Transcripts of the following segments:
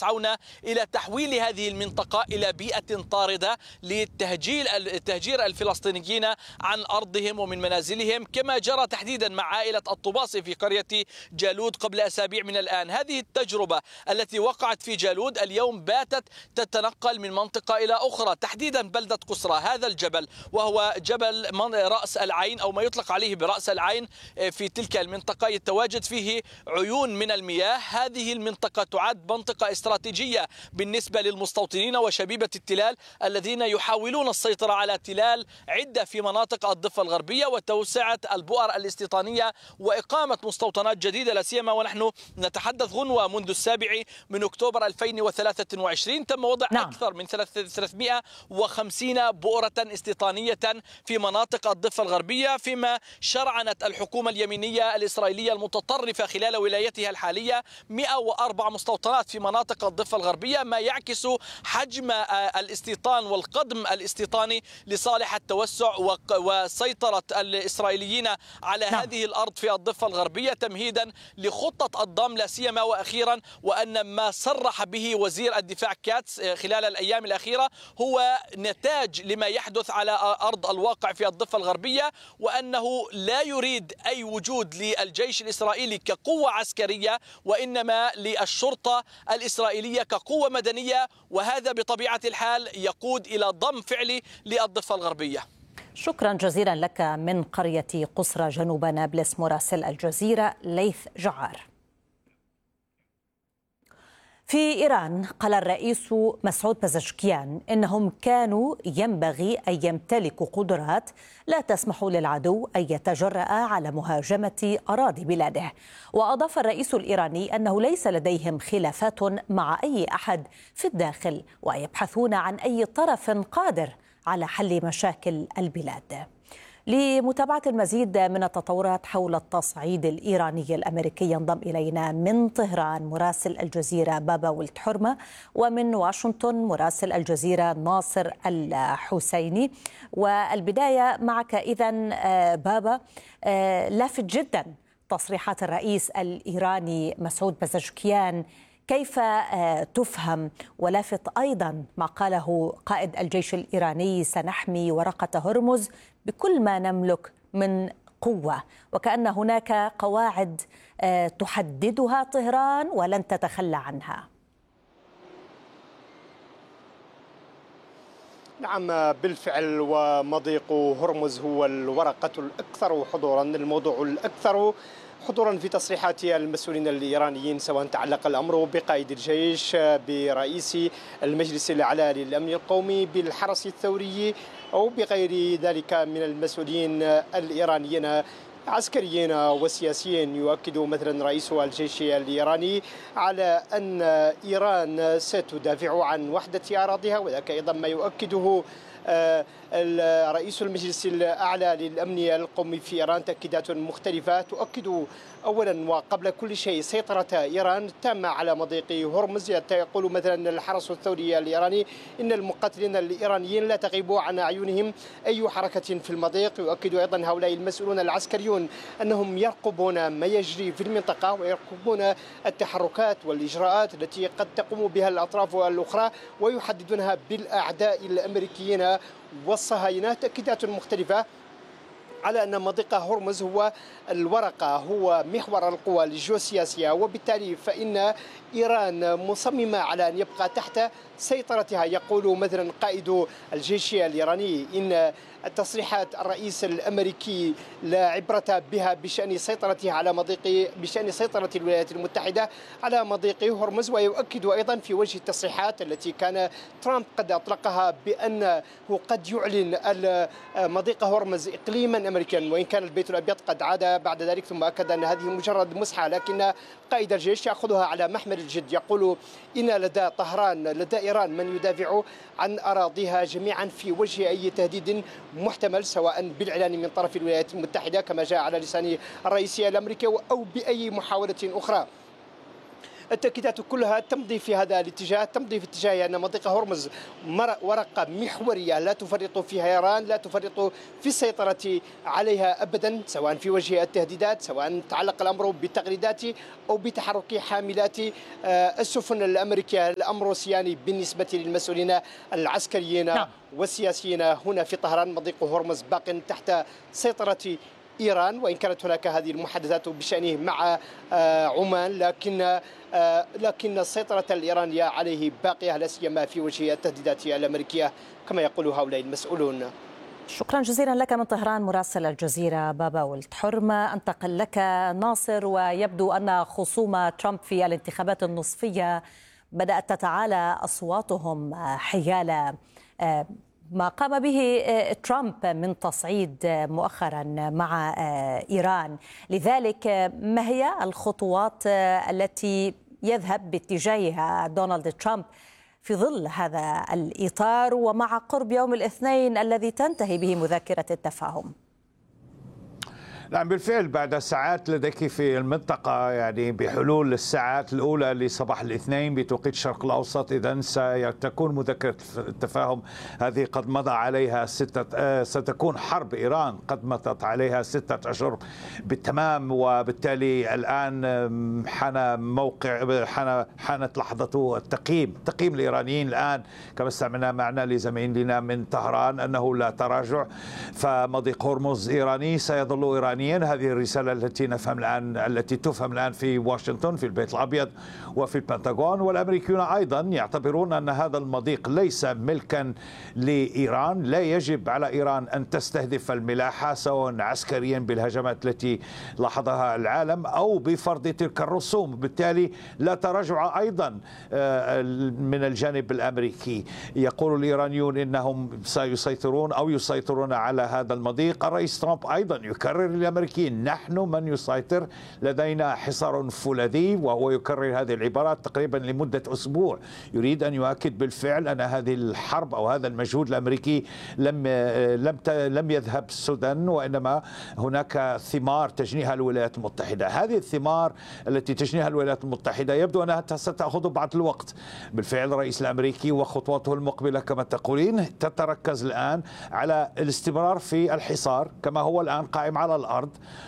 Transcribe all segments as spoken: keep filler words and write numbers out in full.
يسعون إلى تحويل هذه المنطقة إلى بيئة طاردة لتهجير تهجير الفلسطينيين عن أرضهم ومن منازلهم، كما جرى تحديدا مع عائلة الطباصي في قرية جالود قبل أسابيع من الآن. هذه التجربة التي وقعت في جالود اليوم باتت تتنقل من منطقة إلى أخرى، تحديدا بلدة قسرى. هذا الجبل وهو جبل رأس العين أو ما يطلق عليه برأس العين في تلك المنطقة يتواجد فيه عيون من المياه. هذه المنطقة تعد منطقة استراتيجية بالنسبة للمستوطنين وشبيبة التلال الذين يحاولون السيطرة على تلال عدة في مناطق الضفة الغربية وتوسعة البؤر الاستيطانية وإقامة مستوطنات جديدة، لا سيما ونحن نتحدث غنوة منذ السابع من أكتوبر ألفين وثلاثة وعشرين تم وضع نعم. أكثر من ثلاثمئة وخمسين بؤرة استيطانية في مناطق الضفة الغربية، فيما شرعنت الحكومة اليمينية الإسرائيلية المتطرفة خلال ولايتها الحالية مئة وأربع مستوطنات في مناطق الضفة الغربية، ما يعكس حجم الاستيطان والقدم الاستيطاني لصالح التوسع وسيطرة الإسرائيليين على نعم. هذه الأرض في الضفة الغربية، تمهيدا لخطة الضم، لا سيما وأخيرا وأن ما صرح به وزير الدفاع كاتس خلال الأيام الأخيرة هو نتاج لما يحدث على أرض الواقع في الضفة الغربية، وأنه لا يريد أي وجود للجيش الإسرائيلي كقوة عسكرية وإنما للشرطة الإسرائيلية كقوة مدنية، وهذا بطبيعة الحال يقود إلى ضم فعلي للضفة الغربية. شكرا جزيلا لك من قرية قسرى جنوب نابلس مراسل الجزيرة ليث جعار. في إيران قال الرئيس مسعود بزشكيان إنهم كانوا ينبغي أن يمتلكوا قدرات لا تسمح للعدو أن يتجرأ على مهاجمة أراضي بلاده. وأضاف الرئيس الإيراني أنه ليس لديهم خلافات مع أي أحد في الداخل ويبحثون عن أي طرف قادر على حل مشاكل البلاد. لمتابعة المزيد من التطورات حول التصعيد الإيراني الأمريكي ينضم إلينا من طهران مراسل الجزيرة بابا ولد حرمة، ومن واشنطن مراسل الجزيرة ناصر الحسيني. والبداية معك إذن بابا، لافت جدا تصريحات الرئيس الإيراني مسعود بزشكيان، كيف تفهم؟ ولافت أيضا ما قاله قائد الجيش الإيراني سنحمي ورقة هرمز بكل ما نملك من قوة، وكأن هناك قواعد تحددها طهران ولن تتخلى عنها. نعم بالفعل، ومضيق هرمز هو الورقة الأكثر حضورا، الموضوع الأكثر حضورا في تصريحات المسؤولين الإيرانيين، سواء تعلق الأمر بقائد الجيش، برئيس المجلس الأعلى للأمن القومي، بالحرس الثوري، أو بغير ذلك من المسؤولين الإيرانيين عسكريين وسياسيين. يؤكد مثلا رئيس الجيش الإيراني على أن إيران ستدافع عن وحدة أراضيها، وذلك أيضا ما يؤكده رئيس المجلس الأعلى للأمن القومي في إيران. تأكيدات مختلفة تؤكد أولا وقبل كل شيء سيطرة إيران تامة على مضيق هرمز. يقول مثلا الحرس الثوري الإيراني إن المقاتلين الإيرانيين لا تغيب عن أعينهم أي حركة في المضيق. يؤكد أيضا هؤلاء المسؤولون العسكريون أنهم يرقبون ما يجري في المنطقة ويرقبون التحركات والإجراءات التي قد تقوم بها الأطراف الأخرى ويحددونها بالأعداء الأمريكيين والصهاينة. تأكيدات مختلفة على أن مضيق هرمز هو الورقة، هو محور القوى الجيوسياسية، وبالتالي فإن إيران مصممة على أن يبقى تحت سيطرتها. يقول مثلا قائد الجيش الإيراني إن تصريحات الرئيس الأمريكي لا عبرة بها بشأن سيطرته على مضيق بشأن سيطرة الولايات المتحدة على مضيق هرمز. ويؤكد أيضا في وجه التصريحات التي كان ترامب قد أطلقها بأنه قد يعلن مضيق هرمز إقليما أمريكيا، وإن كان البيت الأبيض قد عاد بعد ذلك ثم أكد أن هذه مجرد مسحة، لكن قائد الجيش يأخذها على محمل الجد. يقول إن لدى طهران لدى إيران من يدافع عن أراضيها جميعا في وجه أي تهديد محتمل، سواء بالإعلان من طرف الولايات المتحدة كما جاء على لسان الرئيس الأمريكي أو بأي محاولة أخرى. التأكيدات كلها تمضي في هذا الاتجاه، تمضي في اتجاه أن منطقة هرمز ورقة محورية لا تفرط فيها إيران، لا تفرط في السيطرة عليها أبدا، سواء في وجه التهديدات، سواء تعلق الأمر بتغريدات أو بتحرك حاملات السفن الأمريكية. الأمر سياني بالنسبة للمسؤولين العسكريين نعم. والسياسيين هنا في طهران. مضيق هرمز باق تحت سيطرة إيران، وإن كانت هناك هذه المحادثات بشأنه مع عمان، لكن لكن السيطرة الإيرانية عليه باقية، لا سيما في وجه التهديدات الأمريكية كما يقول هؤلاء المسؤولون. شكرا جزيلا لك من طهران مراسل الجزيرة بابا ولد حرمة. أنتقل لك ناصر، ويبدو أن خصوم ترامب في الانتخابات النصفية بدأت تتعالى أصواتهم حيال ما قام به ترامب من تصعيد مؤخرا مع إيران. لذلك ما هي الخطوات التي يذهب باتجاهها دونالد ترامب في ظل هذا الإطار ومع قرب يوم الاثنين الذي تنتهي به مذكرة التفاهم؟ نعم بالفعل، بعد ساعات لديك في المنطقة يعني بحلول الساعات الأولى لصباح الاثنين بتوقيت الشرق الأوسط، إذن ستكون مذكرة التفاهم هذه قد مضى عليها ستة، ستكون حرب إيران قد مضت عليها ستة أشهر بالتمام، وبالتالي الآن حان موقع حان حانت لحظة التقييم تقييم الإيرانيين الآن، كما استمعنا معنا لزميلنا من طهران أنه لا تراجع، فمضيق هرمز إيراني سيظل إيراني. هذه الرسالة التي نفهم الآن التي تفهم الآن في واشنطن في البيت الأبيض وفي البنتاغون، والأمريكيون أيضا يعتبرون أن هذا المضيق ليس ملكا لإيران، لا يجب على إيران أن تستهدف الملاحة سواء عسكريا بالهجمات التي لاحظها العالم أو بفرض تلك الرسوم، بالتالي لا تراجع أيضا من الجانب الأمريكي. يقول الإيرانيون إنهم سيسيطرون أو يسيطرون على هذا المضيق. الرئيس ترامب أيضا يكرر للأمريكيين نحن من يسيطر، لدينا حصار فولاذي، وهو يكرر هذه العبارات تقريبا لمدة أسبوع، يريد أن يؤكد بالفعل أن هذه الحرب أو هذا المجهود الأمريكي لم لم لم يذهب سدى، وإنما هناك ثمار تجنيها الولايات المتحدة. هذه الثمار التي تجنيها الولايات المتحدة يبدو أنها ستأخذ بعض الوقت. بالفعل الرئيس الأمريكي وخطواته المقبلة كما تقولين تتركز الآن على الاستمرار في الحصار كما هو الآن قائم على الأرض،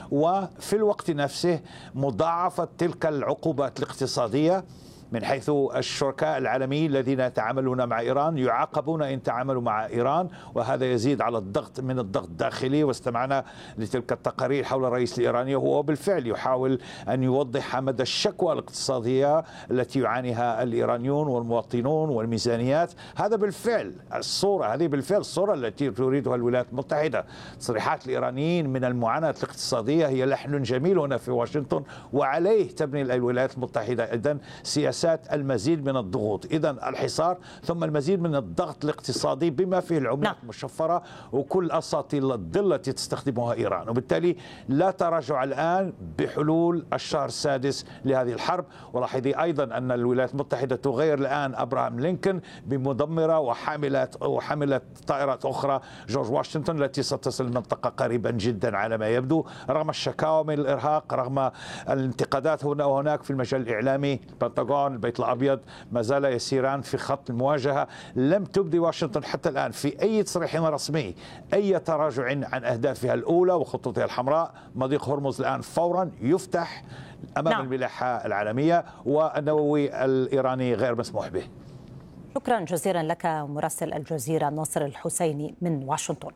وفي الوقت نفسه مضاعفة تلك العقوبات الاقتصادية من حيث الشركاء العالميين الذين يتعاملون مع إيران يعاقبون إن تعاملوا مع إيران، وهذا يزيد على الضغط من الضغط الداخلي. واستمعنا لتلك التقارير حول الرئيس الإيراني وهو بالفعل يحاول أن يوضح مدى الشكوى الاقتصادية التي يعانيها الإيرانيون والمواطنون والميزانيات. هذا بالفعل الصورة هذه بالفعل الصورة التي تريدها الولايات المتحدة. تصريحات الإيرانيين من المعاناة الاقتصادية هي لحن جميل هنا في واشنطن، وعليه تبني الولايات المتحدة إذن سياسات المزيد من الضغوط، إذن الحصار ثم المزيد من الضغط الاقتصادي بما فيه العملات المشفرة وكل أساطيل الظل التي تستخدمها إيران، وبالتالي لا تراجع الآن بحلول الشهر السادس لهذه الحرب. ولاحظي أيضا أن الولايات المتحدة تغير الآن أبراهام لينكولن بمدمرة وحاملات وحاملة طائرات أخرى جورج واشنطن التي ستصل المنطقة قريبا جدا على ما يبدو، رغم الشكاوى من الإرهاق، رغم الانتقادات هنا وهناك في المجال الإعلامي. البنتاغون البيت الأبيض ما زال يسيران في خط المواجهة. لم تبدي واشنطن حتى الآن في أي تصريح رسمي أي تراجع عن أهدافها الأولى وخطتها الحمراء. مضيق هرمز الآن فورا يفتح أمام نعم. الملاحة العالمية، والنووي الإيراني غير مسموح به. شكرا جزيلا لك مراسل الجزيرة ناصر الحسيني من واشنطن.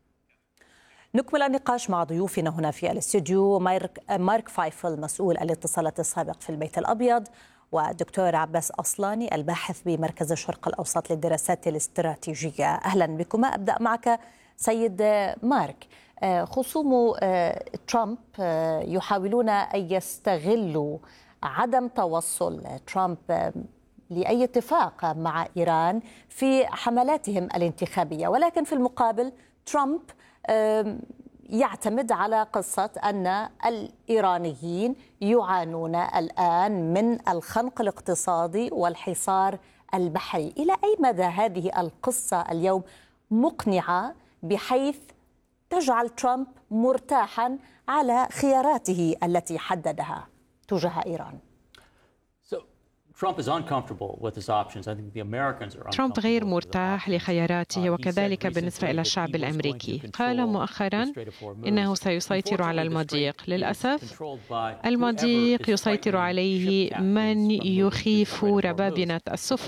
نكمل النقاش مع ضيوفنا هنا في الاستوديو، مارك, مارك فايفل مسؤول الاتصالات السابق في البيت الأبيض، والدكتور عباس أصلاني الباحث بمركز الشرق الأوسط للدراسات الاستراتيجية. أهلا بكما. أبدأ معك سيد مارك. خصوم ترامب يحاولون أن يستغلوا عدم توصل ترامب لأي اتفاق مع إيران في حملاتهم الانتخابية، ولكن في المقابل ترامب يعتمد على قصة أن الإيرانيين يعانون الآن من الخنق الاقتصادي والحصار البحري. إلى أي مدى هذه القصة اليوم مقنعة بحيث تجعل ترامب مرتاحا على خياراته التي حددها تجاه إيران؟ ترامب غير مرتاح لخياراته وكذلك بالنسبة إلى الشعب الأمريكي. قال مؤخرا إنه سيسيطر على المضيق. للأسف المضيق يسيطر عليه من يخيف ربابنة السفن